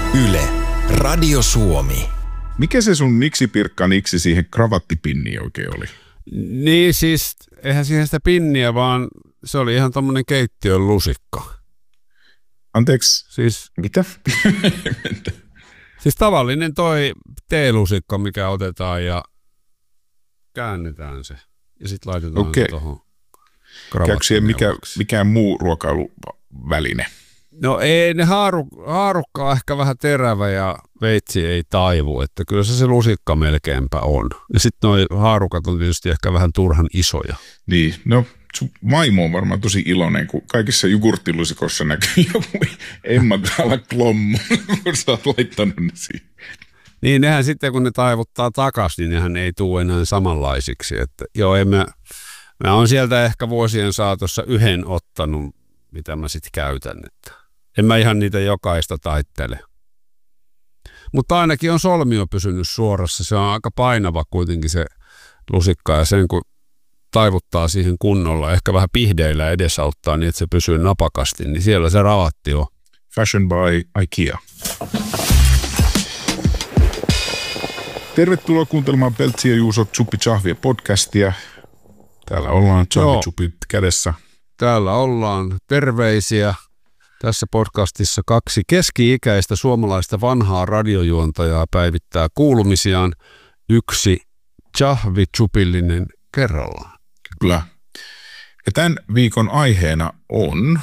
Yle, Radio Suomi. Mikä se sun niksipirkka niksi siihen kravattipinniin oikein oli? Niin siis, eihän siihen sitä pinniä, vaan se oli ihan tommonen keittiön lusikka. Anteeksi, Siis, mitä? siis tavallinen toi teelusikka, mikä otetaan ja käännetään se. Ja sitten laitetaan se tuohon Käykö siihen mikään muu ruokailuväline? No ei, ne haarukka on ehkä vähän terävä ja veitsi ei taivu, että kyllä se lusikka melkeinpä on. Ja sitten nuo haarukat on tietysti ehkä vähän turhan isoja. Niin, no sun vaimo on varmaan tosi iloinen, kun kaikissa jogurttilusikossa näkyy joku Emma Klommu, kun sä oot laittanut ne siihen. Niin nehän sitten kun ne taivuttaa takaisin, niin nehän ei tule enää samanlaisiksi. Että joo, mä oon sieltä ehkä vuosien saatossa yhden ottanut, mitä mä sitten käytän. Että en mä ihan niitä jokaista taittele. Mutta ainakin on solmio pysynyt suorassa. Se on aika painava kuitenkin se lusikka ja sen kun taivuttaa siihen kunnolla, ehkä vähän pihdeillä edesauttaa niin, että se pysyy napakasti, niin siellä se ravatti on. Fashion by IKEA. Tervetuloa kuuntelemaan Peltsi ja Juuso Tsuppi Tsahvia podcastia. Täällä ollaan Tsahvi kädessä. Täällä ollaan. Terveisiä. Tässä podcastissa 2 keski-ikäistä suomalaista vanhaa radiojuontajaa päivittää kuulumisiaan. 1 Tsahvi Tsupillinen kerrallaan. Kyllä. Ja tämän viikon aiheena on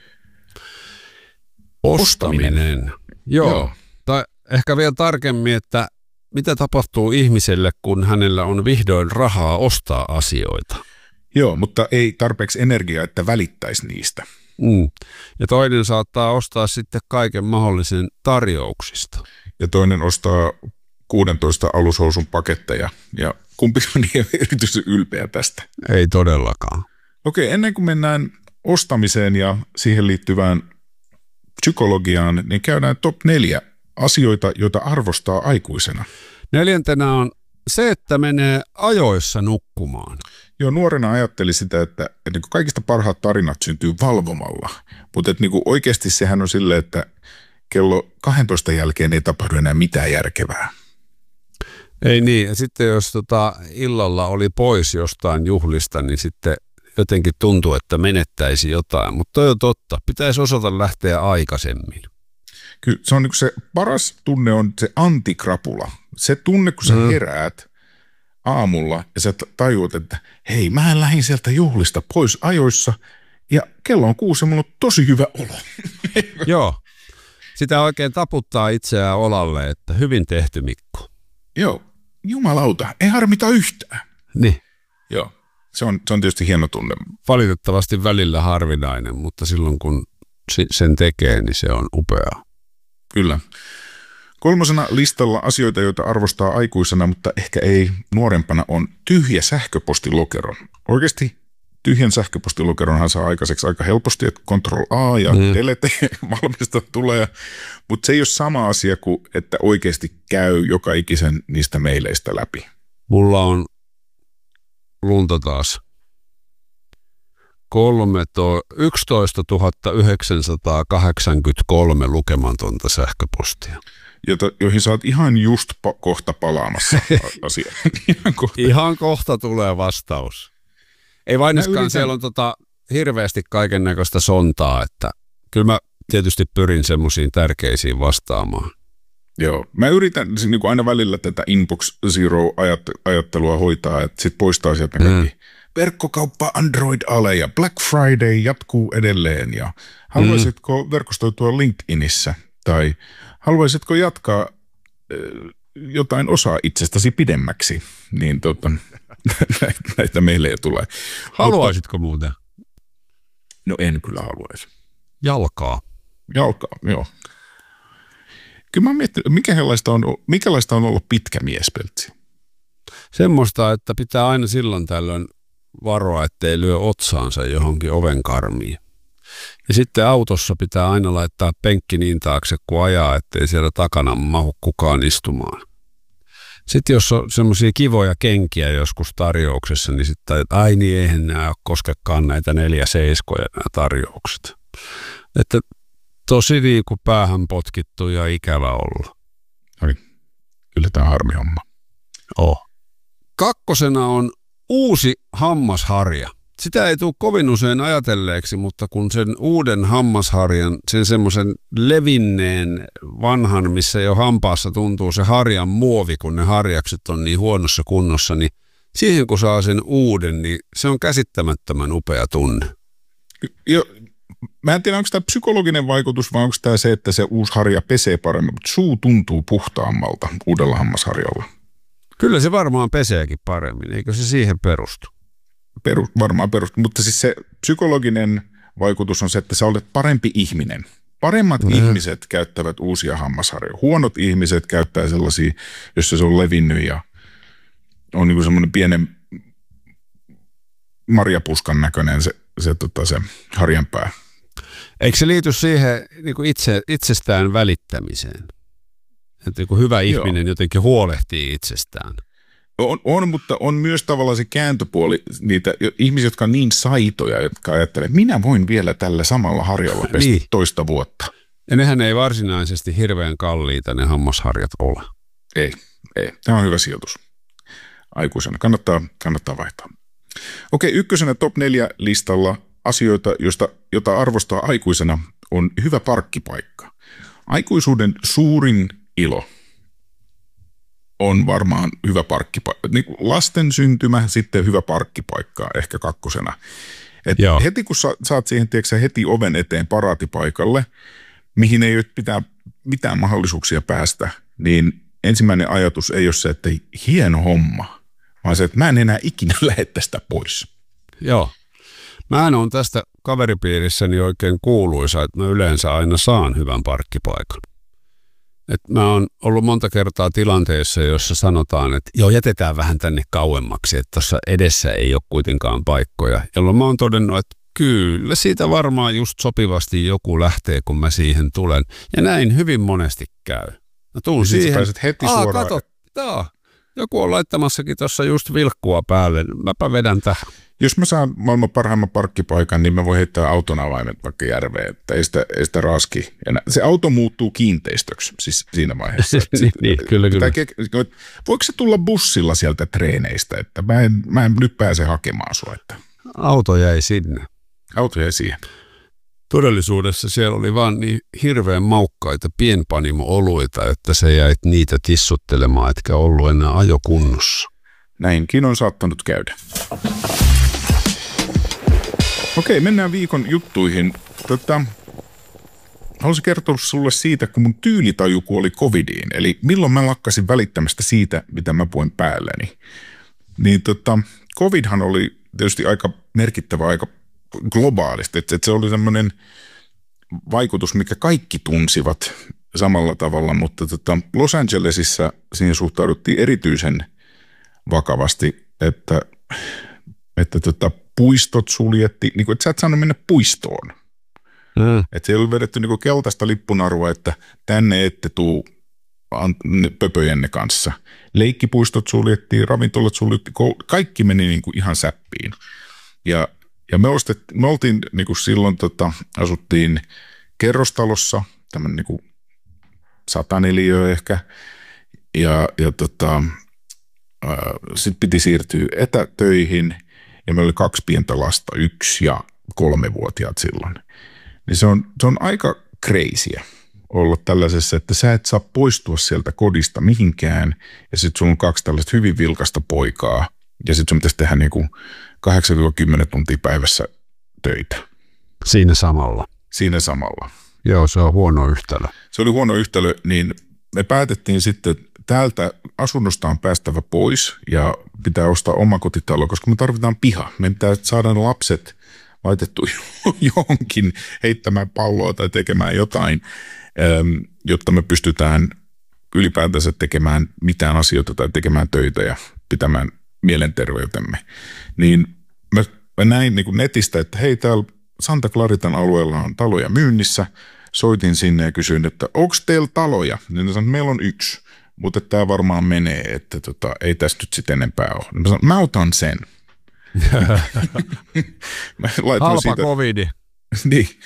ostaminen. Joo. Tai ehkä vielä tarkemmin, että mitä tapahtuu ihmiselle, kun hänellä on vihdoin rahaa ostaa asioita. Joo, mutta ei tarpeeksi energiaa, että välittäisi niistä. Ja toinen saattaa ostaa sitten kaiken mahdollisen tarjouksista. Ja toinen ostaa 16 alushousun paketteja. Ja kumpikin on niin erityisen ylpeä tästä. Ei todellakaan. Okei, ennen kuin mennään ostamiseen ja siihen liittyvään psykologiaan, niin käydään top 4 asioita, joita arvostaa aikuisena. 4. on se, että menee ajoissa nukkumaan. Joo, nuorena ajattelin sitä, että niin kuin kaikista parhaat tarinat syntyy valvomalla. Mutta niin oikeasti sehän on silleen, että kello 12 jälkeen ei tapahdu enää mitään järkevää. Ei niin. Ja sitten jos illalla oli pois jostain juhlista, niin sitten jotenkin tuntuu, että menettäisi jotain. Mutta toi on totta. Pitäisi osata lähteä aikaisemmin. Kyllä se on niin kuin se paras tunne on se antikrapula. Se tunne, kun sä heräät aamulla ja sä tajuat, että hei, mä lähdin sieltä juhlista pois ajoissa ja kello on 6 ja mulla on tosi hyvä olo. Joo, sitä oikein taputtaa itseään olalle, että hyvin tehty Mikko. Joo, jumalauta, ei harmita yhtään. Niin. Joo, se on tietysti hieno tunne. Valitettavasti välillä harvinainen, mutta silloin kun sen tekee, niin se on upeaa. Kyllä. 3. listalla asioita, joita arvostaa aikuisena, mutta ehkä ei nuorempana, on tyhjä sähköpostilokero. Oikeasti tyhjän sähköpostilokeronhan saa aikaiseksi aika helposti, että Ctrl-A ja delete valmista tulee, mutta se ei ole sama asia kuin, että oikeasti käy joka ikisen niistä maileista läpi. Mulla on lunta taas. 11 983 lukematonta sähköpostia. Joihin sä oot ihan just kohta palaamassa asiaan. Ihan kohta tulee vastaus. Ei vainiskaan, siellä on hirveästi kaiken näköistä sontaa, että kyllä mä tietysti pyrin semmoisiin tärkeisiin vastaamaan. Joo, mä yritän niin kuin aina välillä tätä Inbox Zero-ajattelua hoitaa, että sit poistaa sieltä kaikki verkkokauppa Android-ale ja Black Friday jatkuu edelleen ja haluaisitko verkostoitua LinkedInissä tai haluaisitko jatkaa jotain osaa itsestäsi pidemmäksi, niin näitä meille tulee. Haluaisitko muuten? No en kyllä haluaisi. Jalkaa, joo. Kyllä mä mietin, mikälaista on ollut pitkä mies, Peltsi? Semmoista, että pitää aina silloin tällöin varoa, ettei lyö otsaansa johonkin ovenkarmiin. Ja sitten autossa pitää aina laittaa penkki niin taakse, kun ajaa, ettei siellä takana mahu kukaan istumaan. Sitten jos on semmoisia kivoja kenkiä joskus tarjouksessa, niin sitten ai niin, eihän nämä koskekaan näitä 4 seiskoja nämä tarjoukset. Että Tosi niin kuin päähän potkittu ja ikävä olla. Oli. Kyllä tämä harmi homma. Kakkosena on uusi hammasharja. Sitä ei tule kovin usein ajatelleeksi, mutta kun sen uuden hammasharjan, sen semmoisen levinneen vanhan, missä jo hampaassa tuntuu se harjan muovi, kun ne harjakset on niin huonossa kunnossa, niin siihen kun saa sen uuden, niin se on käsittämättömän upea tunne. Mä en tiedä, onko tämä psykologinen vaikutus vai onko tämä se, että se uusi harja pesee paremmin, mutta suu tuntuu puhtaammalta uudella hammasharjalla. Kyllä se varmaan peseekin paremmin, eikö se siihen perustu? Varmaan perustu, mutta siis se psykologinen vaikutus on se, että sä olet parempi ihminen. Paremmat ihmiset käyttävät uusia hammasharjoja. Huonot ihmiset käyttää sellaisia, jossa se on levinnyt ja on niin kuin semmoinen pienen marjapuskan näköinen se harjanpää. Eikö se liity siihen niin kuin itsestään välittämiseen? Että kun hyvä ihminen jotenkin huolehtii itsestään. On, mutta on myös tavallaan se kääntöpuoli niitä ihmisiä, jotka on niin saitoja, jotka ajattelee, että minä voin vielä tällä samalla harjalla pestä toista vuotta. Ja nehän ei varsinaisesti hirveän kalliita ne hammasharjat ole. Ei. Tämä on hyvä sijoitus. Aikuisena. Kannattaa vaihtaa. Okei, ykkösenä top 4 listalla asioita, jota arvostaa aikuisena, on hyvä parkkipaikka. Aikuisuuden suurin ilo on varmaan hyvä parkkipaikka. Niin lasten syntymä, sitten hyvä parkkipaikka ehkä kakkosena. Heti kun saat siihen, tiedätkö, heti oven eteen paraatipaikalle, mihin ei ole mitään mahdollisuuksia päästä, niin ensimmäinen ajatus ei ole se, että hieno homma, vaan se, että mä en enää ikinä lähde tästä pois. Joo. Mä en ole tästä kaveripiirissäni oikein kuuluisa, että mä yleensä aina saan hyvän parkkipaikan. Mä oon ollut monta kertaa tilanteessa, jossa sanotaan, että joo, jätetään vähän tänne kauemmaksi, että tuossa edessä ei ole kuitenkaan paikkoja. Jolloin mä oon todennut, että kyllä siitä varmaan just sopivasti joku lähtee, kun mä siihen tulen. Ja näin hyvin monesti käy. Mä tuun siihen. Pääset heti suoraan. Kato, joku on laittamassakin tuossa just vilkkua päälle. Mäpä vedän tähän. Jos mä saan maailman parhaimman parkkipaikan, niin mä voin heittää auton avaimet vaikka järveen, että ei sitä raski. Ja se auto muuttuu kiinteistöksi siis siinä vaiheessa. niin, kyllä. Voiko se tulla bussilla sieltä treeneistä, että mä en nyt pääse hakemaan sua? Että... Auto jäi sinne. Auto jäi siihen. Todellisuudessa siellä oli vaan niin hirveän maukkaita pienpanimo-oluita, että se jäit niitä tissuttelemaan, etkä ollut enää ajokunnossa. Näinkin on saattanut käydä. Okei, mennään viikon juttuihin. Haluaisin kertoa sulle siitä, kun mun tyylitaju kuoli covidiin. Eli milloin mä lakkasin välittämästä siitä, mitä mä puin päälleni. Niin covidhan oli tietysti aika merkittävä aika globaalisti. Että se oli semmoinen vaikutus, mikä kaikki tunsivat samalla tavalla, mutta Los Angelesissa siihen suhtauduttiin erityisen vakavasti, että puistot suljettiin, niin kuin, että sä et saanut mennä puistoon. Että siellä oli vedetty niin kuin keltaista lippunarua, että tänne ette tuu pöpöjenne kanssa. Leikkipuistot suljettiin, ravintolat suljettiin, kaikki meni niin kuin ihan säppiin. Ja me oltiin niin kuin silloin, asuttiin kerrostalossa, tämmöinen niin kuin 100 neliötä ehkä, ja sitten piti siirtyä etätöihin, ja meillä oli 2 pientä lasta, 1- ja 3-vuotiaat silloin. Niin se on aika crazyä olla tällaisessa, että sä et saa poistua sieltä kodista mihinkään, ja sitten sulla on 2 tällaista hyvin vilkasta poikaa, ja sitten sun pitäisi tehdä niinku 8-10 tuntia päivässä töitä. Siinä samalla. Joo, se on huono yhtälö. Se oli huono yhtälö, niin me päätettiin sitten, täältä asunnosta on päästävä pois ja pitää ostaa omakotitalo, koska me tarvitaan piha. Me pitää saada ne lapset laitettu johonkin heittämään palloa tai tekemään jotain, jotta me pystytään ylipäätänsä tekemään mitään asioita tai tekemään töitä ja pitämään mielenterveytemme. Niin mä näin niin kuin netistä, että hei, täällä Santa Claritan alueella on taloja myynnissä. Soitin sinne ja kysyin, että onko teillä taloja? Niin sanoin, että meillä on 1, mutta tämä varmaan menee, että ei tästä nyt sitten enempää ole. Mä sanoin, mä otan sen. Halpa covidi. Niin.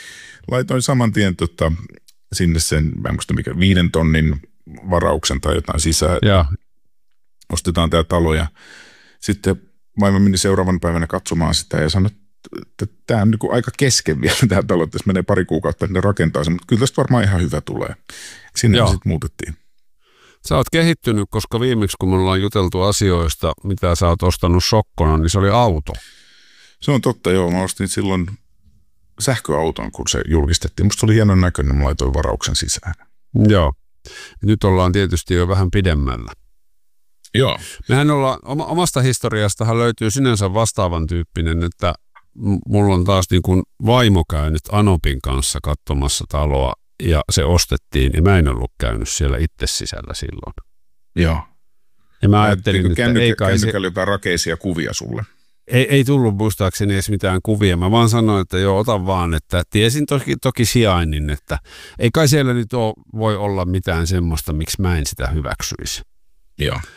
laitoin saman tien sinne sen, mä en muista mikä, 5 tonnin varauksen tai jotain sisään. Ja. Ostetaan tämä talo ja sitten vaimo meni seuraavan päivänä katsomaan sitä ja sanoi, että tämä on niin aika kesken vielä tämä talo, että menee pari kuukautta, että ne rakentaa sen, mutta kyllä tästä varmaan ihan hyvä tulee. Sinne sitten muutettiin. Sä oot kehittynyt, koska viimeksi kun me ollaan juteltu asioista, mitä sä oot ostanut sokkona, niin se oli auto. Se on totta, joo. Mä ostin silloin sähköauton, kun se julkistettiin. Musta oli hienon näköinen, mä laitoin varauksen sisään. Joo. Nyt ollaan tietysti jo vähän pidemmällä. Joo. Mehän ollaan, omasta historiastahan löytyy sinänsä vastaavan tyyppinen, että mulla on taas niin kuin vaimo käynyt Anopin kanssa katsomassa taloa ja se ostettiin ja mä en ollut käynyt siellä itse sisällä silloin. Joo. Ja mä ajattelin, että ei kai kännykällä jotain rakeisia kuvia sulle. Ei tullut muistaakseni edes mitään kuvia. Mä vaan sanoin, että joo, ota vaan, että tiesin toki sijainnin, että ei kai siellä nyt voi olla mitään semmoista, miksi mä en sitä hyväksyisi. Joo.